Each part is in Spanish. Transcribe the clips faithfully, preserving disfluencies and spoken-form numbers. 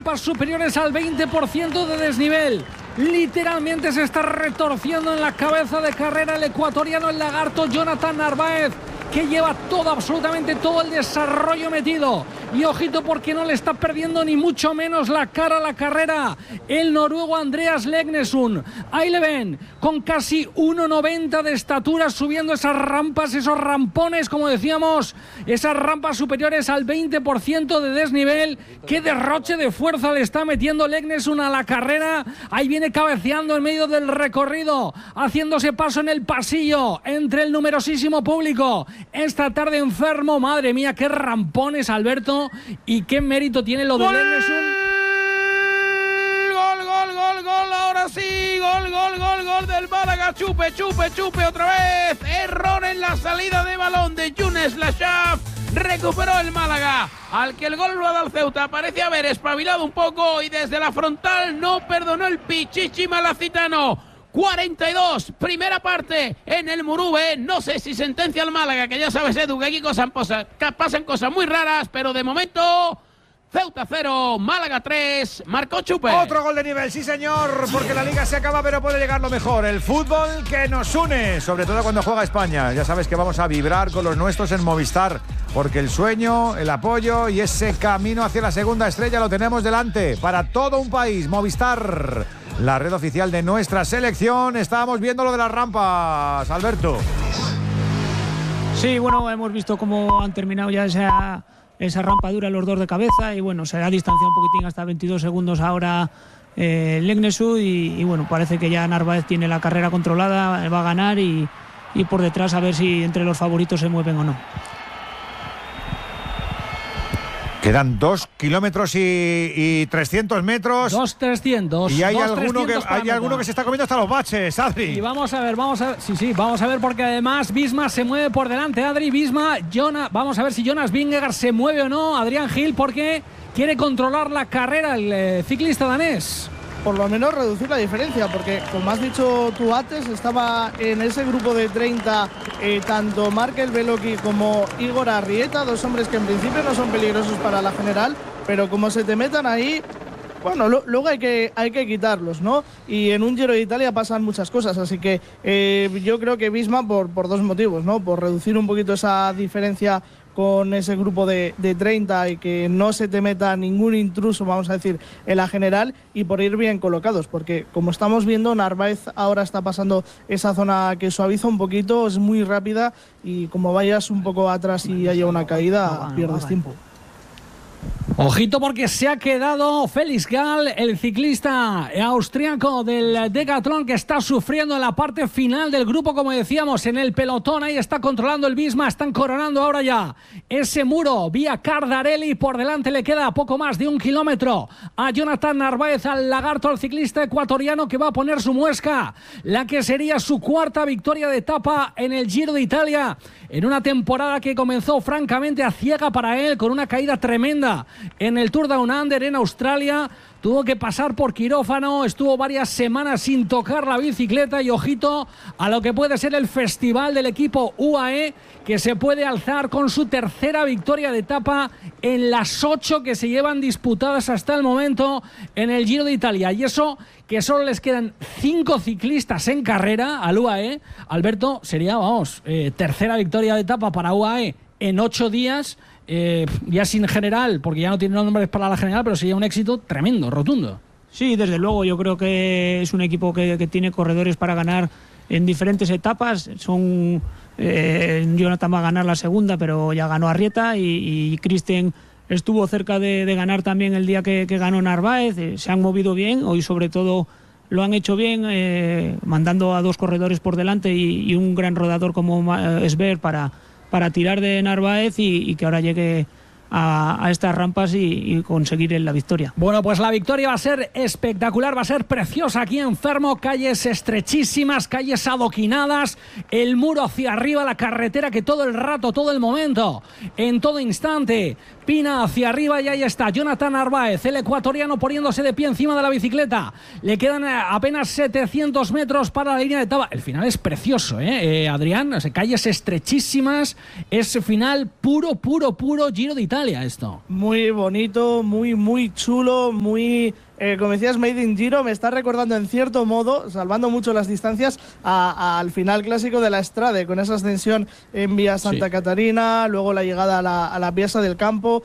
superiores al veinte por ciento de desnivel. Literalmente se está retorciendo en la cabeza de carrera el ecuatoriano, el lagarto Jonathan Narváez, que lleva todo, absolutamente todo el desarrollo metido. Y ojito porque no le está perdiendo ni mucho menos la cara a la carrera el noruego Andreas Legnesund. Ahí le ven, con casi uno noventa de estatura, subiendo esas rampas, esos rampones, como decíamos, esas rampas superiores al veinte por ciento de desnivel. Qué derroche de fuerza le está metiendo Legnesund a la carrera. Ahí viene cabeceando en medio del recorrido, haciéndose paso en el pasillo entre el numerosísimo público. Esta tarde enfermo, madre mía, qué rampones, Alberto, y qué mérito tiene lo de Legnesund. Gol, gol, gol, gol, ahora sí, gol, gol, gol, gol del Málaga, chupe, chupe, chupe otra vez, error en la salida de balón de Younes Lachaf, recuperó el Málaga, al que el gol lo ha dado el Ceuta, parece haber espabilado un poco y desde la frontal no perdonó el Pichichi malacitano. cuarenta y dos, primera parte en el Murube. No sé si sentencia al Málaga, que ya sabes, Edu, que aquí cosas, pasan cosas muy raras, pero de momento Ceuta cero, Málaga tres, marcó Chupe. Otro gol de nivel, sí señor, porque la liga se acaba, pero puede llegar lo mejor. El fútbol que nos une, sobre todo cuando juega España. Ya sabes que vamos a vibrar con los nuestros en Movistar, porque el sueño, el apoyo y ese camino hacia la segunda estrella lo tenemos delante para todo un país. Movistar, la red oficial de nuestra selección. Estábamos viendo lo de las rampas, Alberto. Sí, bueno, hemos visto cómo han terminado ya esa, esa rampa dura los dos de cabeza y bueno, se ha distanciado un poquitín hasta veintidós segundos ahora eh, Legnesund y, y bueno, parece que ya Narváez tiene la carrera controlada, va a ganar y, y por detrás a ver si entre los favoritos se mueven o no. Quedan dos kilómetros y, y trescientos metros. Dos trescientos. Y hay, dos alguno, que, hay meter. alguno que se está comiendo hasta los baches, Adri. Y vamos a ver, vamos a ver. Sí, sí, vamos a ver porque además Visma se mueve por delante. Adri, Visma, Jonas. Vamos a ver si Jonas Vingegaard se mueve o no. Adrián Gil, porque quiere controlar la carrera el eh, ciclista danés. Por lo menos reducir la diferencia, porque como has dicho tú antes, estaba en ese grupo de treinta eh, tanto Markel Beloki como Igor Arrieta, dos hombres que en principio no son peligrosos para la general, pero como se te metan ahí, bueno, lo, luego hay que, hay que quitarlos, ¿no? Y en un Giro de Italia pasan muchas cosas, así que eh, yo creo que Visma por, por dos motivos, ¿no? Por reducir un poquito esa diferencia con ese grupo de, de treinta y que no se te meta ningún intruso, vamos a decir, en la general, y por ir bien colocados, porque como estamos viendo, Narváez ahora está pasando esa zona que suaviza un poquito, es muy rápida y como vayas un poco atrás y haya una caída, pierdes tiempo. Ojito porque se ha quedado Felix Gall, el ciclista austriaco del Decathlon, que está sufriendo en la parte final del grupo, como decíamos, en el pelotón. Ahí está controlando el Visma, están coronando ahora ya ese muro vía Cardarelli. Por delante le queda poco más de un kilómetro a Jonathan Narváez, al lagarto, al ciclista ecuatoriano, que va a poner su muesca, la que sería su cuarta victoria de etapa en el Giro de Italia, en una temporada que comenzó francamente a ciega para él, con una caída tremenda en el Tour Down Under en Australia. Tuvo que pasar por quirófano, estuvo varias semanas sin tocar la bicicleta y ojito a lo que puede ser el festival del equipo U A E, que se puede alzar con su tercera victoria de etapa en las ocho que se llevan disputadas hasta el momento en el Giro de Italia. Y eso que solo les quedan cinco ciclistas en carrera al U A E. Alberto, sería, vamos, eh, tercera victoria de etapa para U A E en ocho días. Eh, ya sin general, porque ya no tiene nombres para la general, pero sería un éxito tremendo, rotundo. Sí, desde luego, yo creo que es un equipo que, que tiene corredores para ganar en diferentes etapas. Son eh, Jonathan va a ganar la segunda, pero ya ganó Arrieta, y, y Christian estuvo cerca de, de ganar también el día que, que ganó Narváez. Eh, se han movido bien, hoy sobre todo lo han hecho bien, eh, mandando a dos corredores por delante y, y un gran rodador como eh, Sver para para tirar de Narváez y, y que ahora llegue a, a estas rampas y, y conseguir la victoria. Bueno, pues la victoria va a ser espectacular, va a ser preciosa aquí en Fermo, calles estrechísimas, calles adoquinadas, el muro hacia arriba, la carretera que todo el rato, todo el momento, en todo instante, pina hacia arriba, y ahí está Jonathan Narváez, el ecuatoriano, poniéndose de pie encima de la bicicleta. Le quedan apenas setecientos metros para la línea de etapa. El final es precioso, ¿eh, eh Adrián? O sea, calles estrechísimas, es final puro, puro, puro Giro de Italia. Italia esto. Muy bonito, muy, muy chulo, muy... Eh, como decías, Made in Giro, me está recordando en cierto modo, salvando mucho las distancias, a, a, al final clásico de la Strade, con esa ascensión en Vía Santa sí. Catarina, luego la llegada a la, a la Piazza del Campo,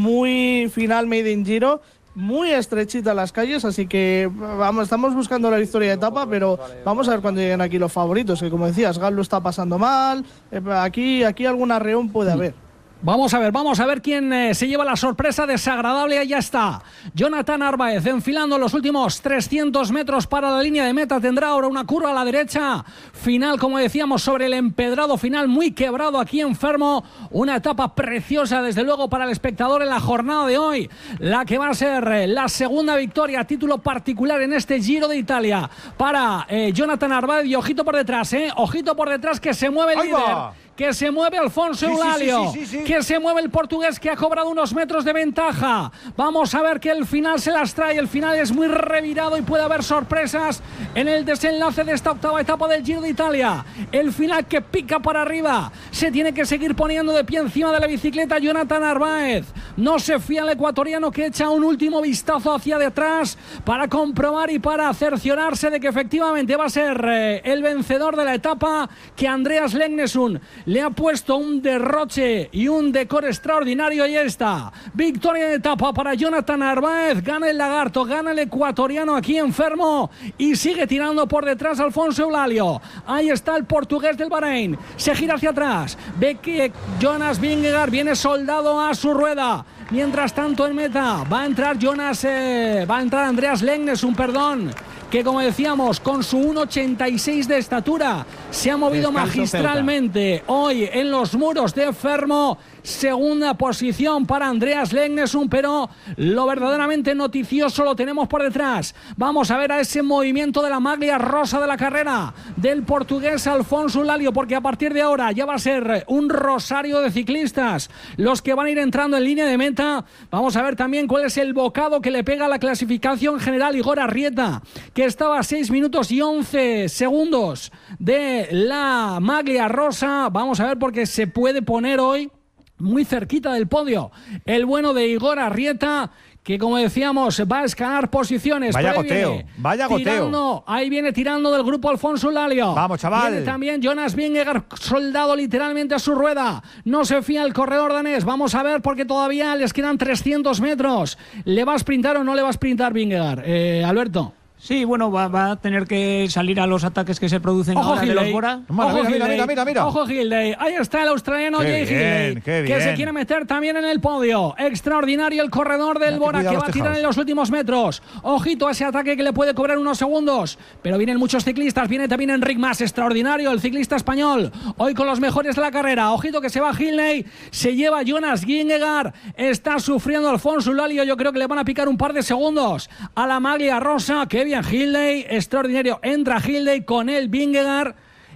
muy final Made in Giro, muy estrechita las calles, así que vamos, estamos buscando la victoria de etapa, pero vamos a ver cuando lleguen aquí los favoritos, que como decías, Gal lo está pasando mal, eh, aquí, aquí algún arreón puede haber. Vamos a ver, vamos a ver quién eh, se lleva la sorpresa desagradable. Ahí está Jonathan Narváez enfilando los últimos trescientos metros para la línea de meta. Tendrá ahora una curva a la derecha. Final, como decíamos, sobre el empedrado final, muy quebrado aquí en Fermo. Una etapa preciosa, desde luego, para el espectador en la jornada de hoy. La que va a ser eh, la segunda victoria a título particular en este Giro de Italia para eh, Jonathan Narváez. Y ojito por detrás, eh, ojito por detrás, que se mueve el ¡Ahí líder. va! Que se mueve Alfonso sí, Eulalio, sí, sí, sí, sí. que se mueve el portugués, que ha cobrado unos metros de ventaja. Vamos a ver que el final se las trae, el final es muy revirado y puede haber sorpresas en el desenlace de esta octava etapa del Giro de Italia. El final que pica para arriba, se tiene que seguir poniendo de pie encima de la bicicleta Jonathan Narváez. No se fía el ecuatoriano, que echa un último vistazo hacia detrás para comprobar y para cerciorarse de que efectivamente va a ser eh, el vencedor de la etapa, que Andreas Legnesund le ha puesto un derroche y un decor extraordinario. Y está victoria de etapa para Jonathan Narváez. Gana el lagarto, gana el ecuatoriano aquí enfermo y sigue tirando por detrás Alfonso Eulalio. Ahí está el portugués del Bahrein, se gira hacia atrás, ve que Jonas Vingegaard viene soldado a su rueda. Mientras tanto en meta va a entrar Jonas, eh, va a entrar Andreas Legnesund, perdón, que como decíamos, con su uno ochenta y seis de estatura, se ha movido Descanso magistralmente cerca. Hoy en los muros de Fermo. Segunda posición para Andreas Legnesund, pero lo verdaderamente noticioso lo tenemos por detrás. Vamos a ver a ese movimiento de la maglia rosa de la carrera del portugués Alfonso Eulalio, porque a partir de ahora ya va a ser un rosario de ciclistas los que van a ir entrando en línea de meta. Vamos a ver también cuál es el bocado que le pega a la clasificación general Igor Arrieta, que estaba a seis minutos y once segundos de la maglia rosa. Vamos a ver, porque se puede poner hoy muy cerquita del podio el bueno de Igor Arrieta, que como decíamos va a escalar posiciones. Vaya goteo, viene vaya goteo. Tirando, ahí viene tirando del grupo Alfonso Eulalio. Vamos, chaval. Viene también Jonas Vingegaard, soldado literalmente a su rueda. No se fía el corredor danés. Vamos a ver, porque todavía les quedan trescientos metros. ¿Le va a sprintar o no le va a sprintar Vingegaard? Eh, Alberto. Sí, bueno, va, va a tener que salir a los ataques que se producen Ojo ahora Gildey. de los Bora. Mira, Ojo, mira, mira, mira, mira. Ojo Gildey. Ahí está el australiano qué Jay bien, Gildey, qué que bien. se quiere meter también en el podio. Extraordinario el corredor del Mira, Bora, que va a tirar tejados. en los últimos metros. Ojito a ese ataque que le puede cobrar unos segundos. Pero vienen muchos ciclistas. Viene también Enric Mas, extraordinario, el ciclista español. Hoy con los mejores de la carrera. Ojito que se va Gildey. Se lleva Jonas Vingegaard. Está sufriendo Alfonso Eulalio. Yo creo que le van a picar un par de segundos a la maglia rosa. Qué bien Gildey, extraordinario. Entra Gildey con el Vingegaard.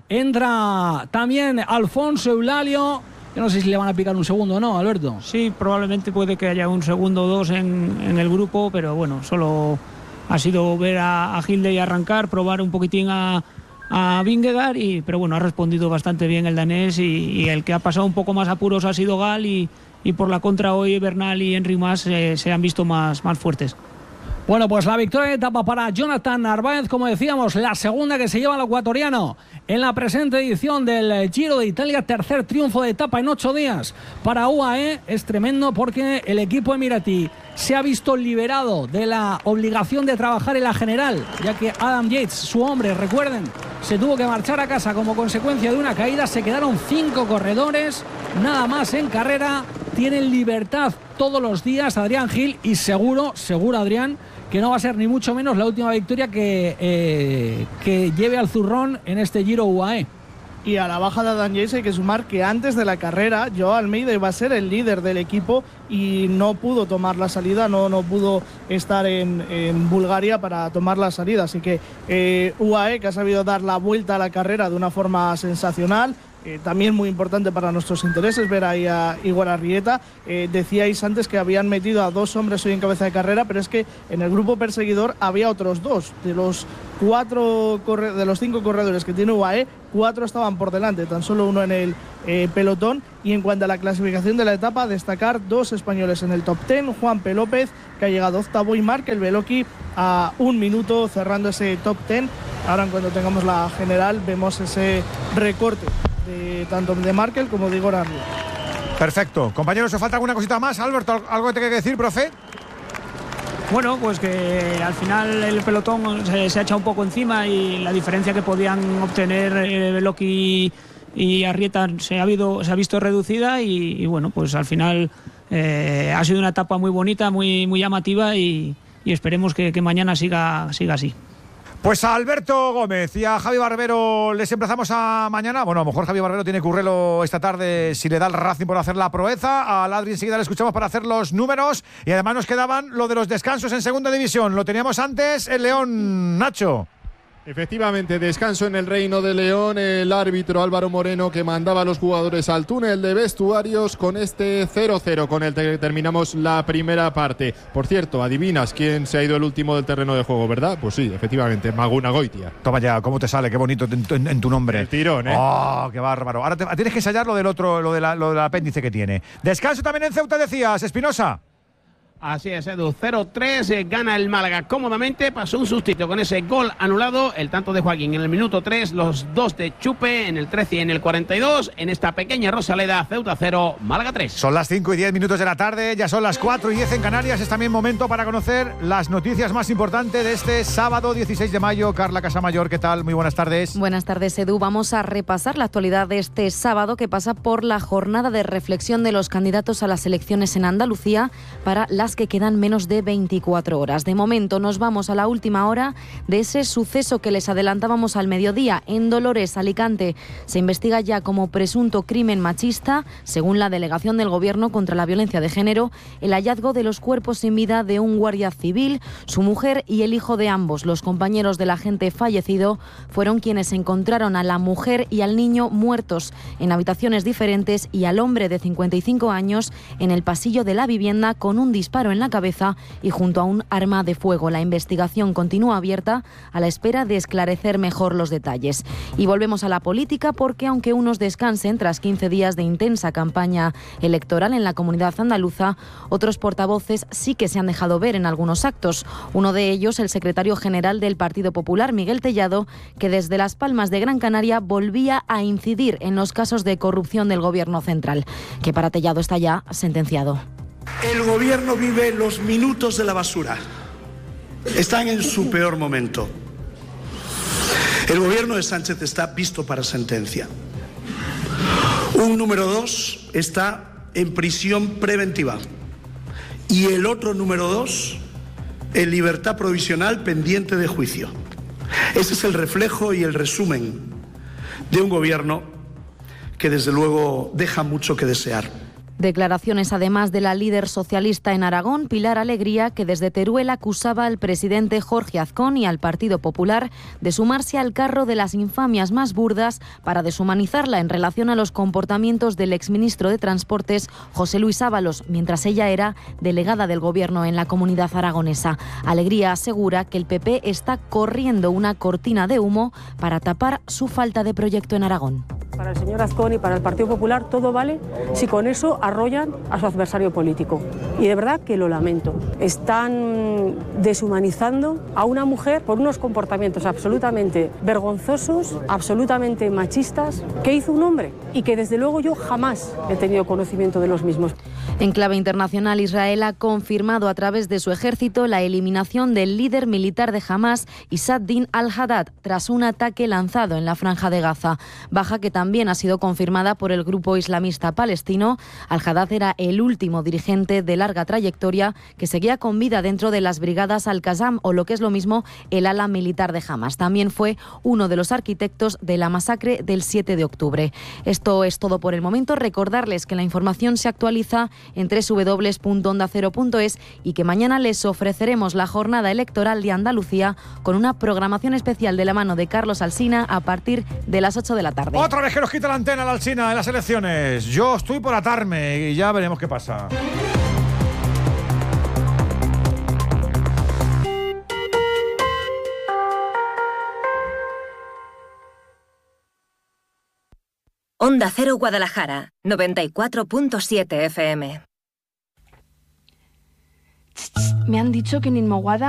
Entra también Alfonso Eulalio. Yo no sé si le van a picar un segundo o no, Alberto. Sí, probablemente puede que haya un segundo o dos en, en el grupo, pero bueno, solo ha sido ver a, a Gildey arrancar, probar un poquitín a, a Vingegaard, y, pero bueno, ha respondido bastante bien el danés, y, y el que ha pasado un poco más apuros ha sido Gal, y, y por la contra hoy Bernal y Enric Mas eh, se han visto más, más fuertes. Bueno, pues la victoria de etapa para Jonathan Narváez, como decíamos, la segunda que se lleva el ecuatoriano en la presente edición del Giro de Italia. Tercer triunfo de etapa en ocho días para U A E. Es tremendo, porque el equipo emiratí se ha visto liberado de la obligación de trabajar en la general, ya que Adam Yates, su hombre, recuerden, se tuvo que marchar a casa como consecuencia de una caída. Se quedaron cinco corredores nada más en carrera. Tienen libertad todos los días Adrián Gil, y seguro, seguro Adrián, que no va a ser ni mucho menos la última victoria que, eh, que lleve al zurrón en este Giro U A E. Y a la baja de Adam Yates hay que sumar que antes de la carrera Joao Almeida iba a ser el líder del equipo y no pudo tomar la salida, no, no pudo estar en, en Bulgaria para tomar la salida. Así que eh, U A E, que ha sabido dar la vuelta a la carrera de una forma sensacional, Eh, también muy importante para nuestros intereses ver ahí a Igor Arrieta. Eh, decíais antes que habían metido a dos hombres hoy en cabeza de carrera, pero es que en el grupo perseguidor había otros dos. De los cuatro corre de los cinco corredores que tiene U A E, cuatro estaban por delante, tan solo uno en el eh, pelotón. Y en cuanto a la clasificación de la etapa, destacar dos españoles en el top ten, Juan P. López, que ha llegado octavo, y Markel Beloki a un minuto cerrando ese top ten. Ahora, en cuanto tengamos la general, vemos ese recorte de tanto de Markel como de Igor Arrieta. Perfecto. Compañeros, ¿os falta alguna cosita más? Alberto, ¿algo que tenga que decir, profe? Bueno, pues que al final el pelotón se, se ha echado un poco encima y la diferencia que podían obtener eh, Beloki y Arrieta se ha, habido, se ha visto reducida y, y bueno, pues al final eh, ha sido una etapa muy bonita, muy, muy llamativa y, y esperemos que, que mañana siga, siga así. Pues a Alberto Gómez y a Javi Barbero les emplazamos a mañana. Bueno, a lo mejor Javi Barbero tiene currelo esta tarde si le da el Racing por hacer la proeza. A Ladri enseguida le escuchamos para hacer los números. Y además nos quedaban lo de los descansos en segunda división. Lo teníamos antes el León, Nacho. Efectivamente, descanso en el Reino de León. El árbitro Álvaro Moreno, que mandaba a los jugadores al túnel de vestuarios con este cero cero, con el que terminamos la primera parte. Por cierto, adivinas quién se ha ido el último del terreno de juego, ¿verdad? Pues sí, efectivamente, Maguna Goitia. Toma ya, ¿cómo te sale? Qué bonito en, en, en tu nombre. El tirón, ¿eh? ¡Oh, qué bárbaro! Ahora te, tienes que ensayar lo del otro, lo, de la, lo del apéndice que tiene. Descanso también en Ceuta, decías, Espinosa. Así es, Edu, cero tres, eh, gana el Málaga cómodamente, pasó un sustito con ese gol anulado, el tanto de Joaquín en el minuto tres, los dos de Chupe en el trece y en el cuarenta y dos, en esta pequeña Rosaleda, Ceuta cero, Málaga tres. Son las cinco y diez minutos de la tarde, ya son las cuatro y diez en Canarias, es también momento para conocer las noticias más importantes de este sábado dieciséis de mayo. Carla Casamayor, ¿qué tal? Muy buenas tardes. Buenas tardes, Edu. Vamos a repasar la actualidad de este sábado, que pasa por la jornada de reflexión de los candidatos a las elecciones en Andalucía, para las que quedan menos de veinticuatro horas. De momento nos vamos a la última hora de ese suceso que les adelantábamos al mediodía. En Dolores, Alicante, se investiga ya como presunto crimen machista, según la Delegación del Gobierno contra la Violencia de Género, el hallazgo de los cuerpos sin vida de un guardia civil, su mujer y el hijo de ambos. Los compañeros del agente fallecido fueron quienes encontraron a la mujer y al niño muertos en habitaciones diferentes y al hombre de cincuenta y cinco años en el pasillo de la vivienda con un disparo en la cabeza y junto a un arma de fuego. La investigación continúa abierta a la espera de esclarecer mejor los detalles. Y volvemos a la política, porque aunque unos descansen tras quince días de intensa campaña electoral en la comunidad andaluza, otros portavoces sí que se han dejado ver en algunos actos. Uno de ellos, el secretario general del Partido Popular, Miguel Tellado, que desde Las Palmas de Gran Canaria volvía a incidir en los casos de corrupción del Gobierno central, que para Tellado está ya sentenciado. El gobierno vive los minutos de la basura. Están en su peor momento. El gobierno de Sánchez está visto para sentencia. Un número dos está en prisión preventiva. Y el otro número dos en libertad provisional pendiente de juicio. Ese es el reflejo y el resumen de un gobierno que desde luego deja mucho que desear. Declaraciones además de la líder socialista en Aragón, Pilar Alegría, que desde Teruel acusaba al presidente Jorge Azcón y al Partido Popular de sumarse al carro de las infamias más burdas para deshumanizarla en relación a los comportamientos del exministro de Transportes, José Luis Ábalos, mientras ella era delegada del Gobierno en la comunidad aragonesa. Alegría asegura que el P P está corriendo una cortina de humo para tapar su falta de proyecto en Aragón. Para el señor Azcón y para el Partido Popular todo vale si con eso arrollan a su adversario político. Y de verdad que lo lamento. Están deshumanizando a una mujer por unos comportamientos absolutamente vergonzosos, absolutamente machistas, que hizo un hombre y que desde luego yo jamás he tenido conocimiento de los mismos. En clave internacional, Israel ha confirmado a través de su ejército la eliminación del líder militar de Hamás, Issad-Din al-Haddad, tras un ataque lanzado en la Franja de Gaza. Baja que también ha sido confirmada por el grupo islamista palestino. Al-Haddad era el último dirigente de larga trayectoria que seguía con vida dentro de las brigadas Al-Qassam, o lo que es lo mismo, el ala militar de Hamás. También fue uno de los arquitectos de la masacre del siete de octubre. Esto es todo por el momento. Recordarles que la información se actualiza en doble u doble u doble u punto onda cero punto es y que mañana les ofreceremos la jornada electoral de Andalucía con una programación especial de la mano de Carlos Alsina a partir de las ocho de la tarde. Otra vez que nos quita la antena la Alsina en las elecciones. Yo estoy por atarme y ya veremos qué pasa. Onda Cero Guadalajara, noventa y cuatro punto siete F M. Me han dicho que en Inmoguada